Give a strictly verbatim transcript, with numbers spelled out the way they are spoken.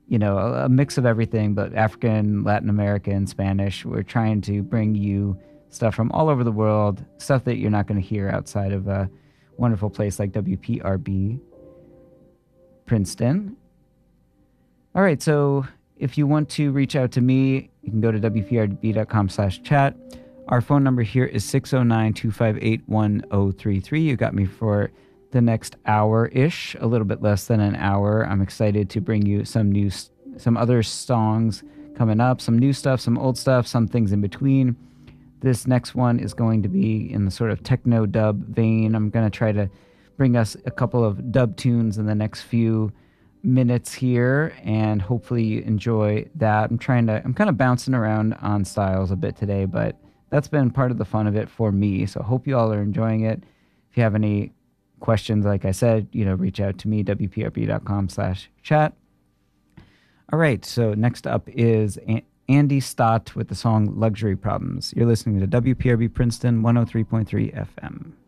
you know, a, a mix of everything, but African, Latin American, Spanish. We're trying to bring you stuff from all over the world, stuff that you're not going to hear outside of a wonderful place like W P R B Princeton. All right, so if you want to reach out to me, you can go to W P R B dot com slash chat. Our phone number here is six oh nine, two five eight, one oh three three. You got me for the next hour-ish, a little bit less than an hour. I'm excited to bring you some new, some other songs coming up, some new stuff, some old stuff, some things in between. This next one is going to be in the sort of techno dub vein. I'm going to try to bring us a couple of dub tunes in the next few minutes here, and hopefully you enjoy that. I'm trying to, I'm kind of bouncing around on styles a bit today, but that's been part of the fun of it for me. So hope you all are enjoying it. If you have any questions, like I said, you know, reach out to me, W P R B dot com slash chat. All right, so next up is Andy Stott with the song Luxury Problems. You're listening to W P R B Princeton one oh three point three F M.